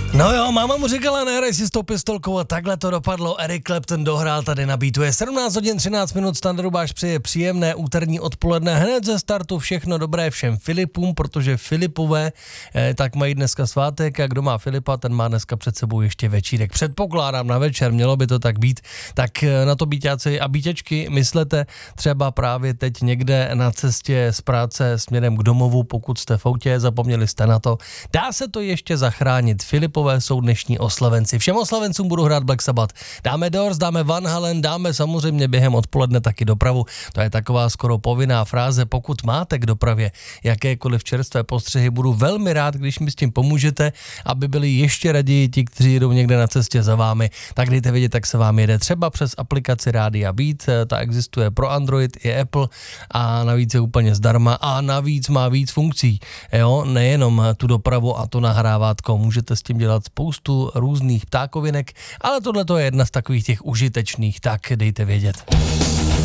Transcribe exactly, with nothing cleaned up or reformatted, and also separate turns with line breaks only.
No jo, máma mu říkala, nehraj si s tou pistolkou a takhle to dopadlo. Eric Clapton dohrál tady na beatu. Je sedmnáct hodin třináct minut, Standa Rubáš přeje příjemné úterní odpoledne. Hned ze startu všechno dobré všem Filipům, protože Filipové eh, tak mají dneska svátek a kdo má Filipa, ten má dneska před sebou ještě večírek. Předpokládám na večer, mělo by to tak být. Tak eh, na to bíťáci a bítěčky myslete třeba právě teď někde na cestě z práce směrem k domovu, pokud jste v autě, zapomněli jste na to. Dá se to ještě zachránit. Filipové jsou dnešní oslavenci. Všem oslavencům budu hrát Black Sabbath. Dáme Doors, dáme Van Halen, dáme samozřejmě během odpoledne taky dopravu. To je taková skoro povinná fráze. Pokud máte k dopravě jakékoliv čerstvé postřehy, budu velmi rád, když mi s tím pomůžete, aby byli ještě raději ti, kteří jdou někde na cestě za vámi. Tak dejte vědět, jak se vám jede. Třeba přes aplikaci Rádia Beat, ta existuje pro Android i Apple a navíc je úplně zdarma a navíc má víc funkcí. Jo, nejenom tu dopravu a to nahrávátko. Můžete s tím dělat spoustu různých ptákovinek, ale tohle to je jedna z takových těch užitečných, tak dejte vědět.